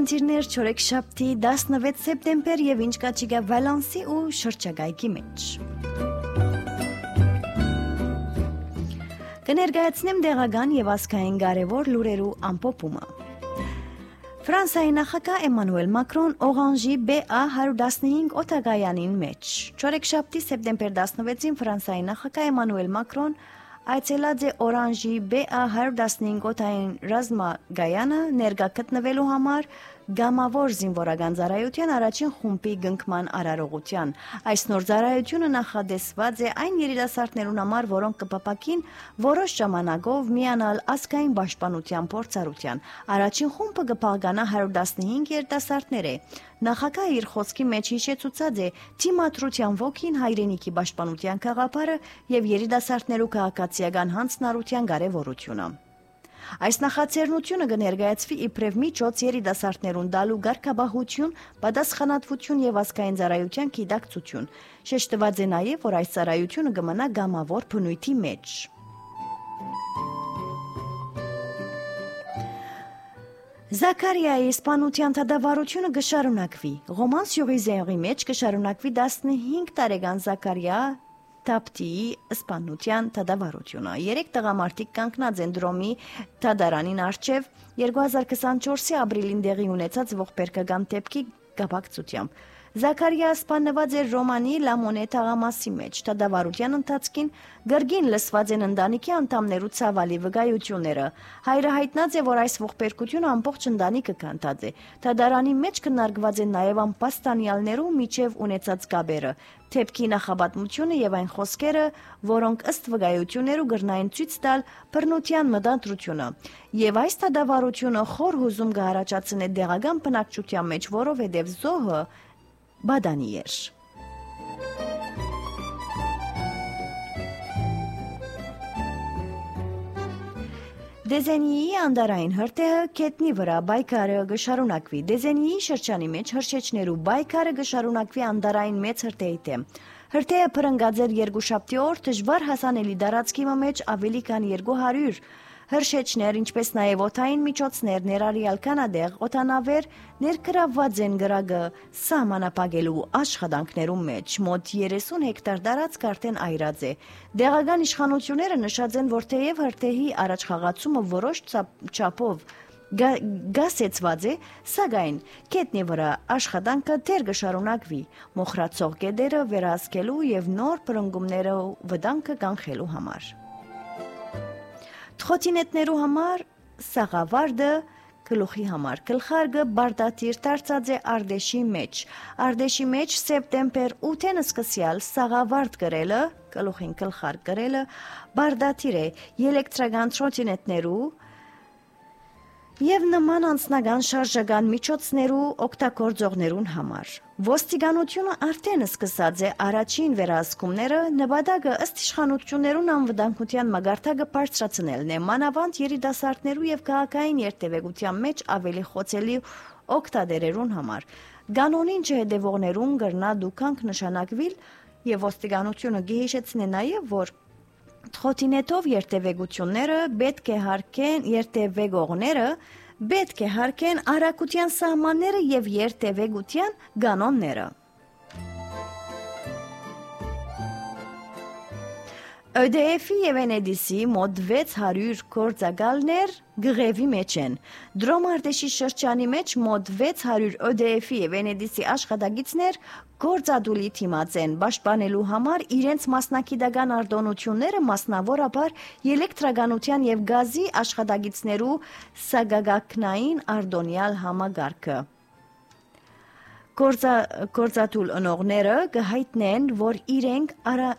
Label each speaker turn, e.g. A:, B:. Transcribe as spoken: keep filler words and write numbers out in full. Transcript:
A: Ընկերներ չորեքշաբթի տասնվեց սեպտեմբեր եւ ինչ կաչիգա Վալանսի ու շրջագայքի մեջ։ Կներկայացնեմ դեղական եւ ազգային կարևոր լուրերու ամփոփումը։ Ֆրանսիայի նախագահ Էմանուել Մակրոն Օրանժի B A one fifteen օտագայանին մեջ։ Չորեքշաբթի սեպտեմբեր տասնվեցին Ֆրանսիայի նախագահ Էմանուել Մակրոն այցելած է Օրանժի B A one fifteen օտային ռազմագայանը ներկա գտնվելու համար գամավոր զինվորական ծառայության առաջին խումբի գնքման արարողության։ Այս նոր ծառայությունը նախադեсված է այն երիտասարդներուն համար, որոնք կպապակին որոշ ժամանակով միանալ ազգային պաշտպանության փորձառության։ Առաջին խումբը կփաղկանա one fifteen երիտասարդներ է։ Նախագահը իր խոսքի մեջ հիշեցուցած է թիմադրության ոգին, հայրենիքի պաշտպանության գաղափարը եւ երիտասարդներու քաղաքացիական հանձնառության կարեւորությունը։ Այս նախաձեռնությունը կներկայացվի իբրև միջոց երիտասարդներուն տալու ղեկավարություն, պատասխանատվություն եւ ազգային ծառայության գիտակցություն։ Շեշտված է նաեւ, որ այս ծառայությունը կմնա գամավոր բնույթի մեջ։ Զաքարիայի իսպանության դադարությունը կշարունակվի։ Ռոման-Սյուր-Իզերի մեջ կշարունակվի տասնհինգ տարեկան Զաքարիա Տապտիի իսպանության դադարությունը։ Երեք տղամարդիկ կանգնած են դրոմի դադարանին առջև two thousand twenty-four-ի ապրիլին տեղի ունեցած ողբերգական դեպքի կապակցությամբ։ Զաքարիա սպանված էր Ռոմանի Լամոնե թաղամասի մեջ։ Դադարության ընթացքին գրգին լսված են ընտանիքի անդամներու ցավալի վկայությունները։ Հայրը հայտնած է, որ այս ողբերգությունը ամբողջ ընտանիքը կանտած է։ Դադարանի մեջ քննարկված են նաև անպաստանյալներու միջև ունեցած կապերը, դեպքի նախապատմությունը եւ այն խոսքերը, որոնք ըստ վկայություններու գրնային ցույց տալ բռնության մտադրությունը։ Եվ այս դադարությունը խոր հուզում կհառաջացնի դեղական բնակչության մեջ, որովհետեւ զոհը բադանի էր։ Դեզենիի անդարային հրթեհը կետնի վրա բայկարը կշարունակվի։ Դեզենիի շրջանի մեջ հրշեջներու բայկարը կշարունակվի անդարային մեծ հրթեհի դեմ։ Հրթեհը փրկած էր երկուշաբթի օր դժվար հասանելի տարածքի մեջ ավելի քան two hundred հրշեջներ, ինչպես նաև օդային միջոցներ, ներառյալ կանադեղ օդանավեր ներգրավված են գրագը սահմանապահելու աշխատանքներում մեջ։ Մոտ thirty հեկտար տարածք արդեն այրած է։ Դեղական իշխանությունները նշած են, որ թեև հրթեհի առաջխաղացումը որոշ չափով գասեցված է, սակայն կետնի վրա աշխատանքը դեռ կշարունակվի մոխրացող կետերը վերահսկելու եւ նոր բռնկումները վտանգը կանխելու համար։ Թխոտինետներու համար սաղավարտը գլուխի համար գլխարկը բարդատիր դարձած է Արդեշի մեջ։ Արդեշի մեջ սեպտեմբեր ութին սկսյալ սաղավարտ գրելը, գլուխին գլխարկ գրելը բարդատիր է էլեկտրական թրոտինետներու եւ նման անձնական շարժական միջոցներու օգտագործողներուն համար։ Ոստիկանությունը արդեն սկսած է առաջին վերահսկումները, նպատակը ըստ իշխանություններուն անվտանգության մագարտակը բարձրացնելն է, մանավանդ երիտասարդներու եւ քաղաքային երթևեկության մեջ ավելի խոցելի օգտատերերուն համար։ Կանոնին չհետևողներուն կրնա դուքանք նշանակվել եւ ոստիկանությունը գիհիշեցնե նաեւ, որ Թխոտինետով երթևեկությունները պետք է հարկեն երթևեկողները պետք է հարկեն արագության սահմանները եւ երթևեկության կանոնները։ E D F-ի եւ N E D S-ի մոտ six hundred գործակալներ գրևի մեջ են։ Դրոմարտեշի շրջանի մեջ մոտ six hundred E D F-ի եւ N E D S-ի աշխատակիցներ գործադուլի թիմած են պաշտպանելու համար իրենց մասնակիտական արտոնությունները, մասնավորապես էլեկտրականության եւ գազի աշխատակիցներու սագագակնային արտոնյալ համագարկը։ Գործադուլ ընողները կհայտնեն, որ իրենք արա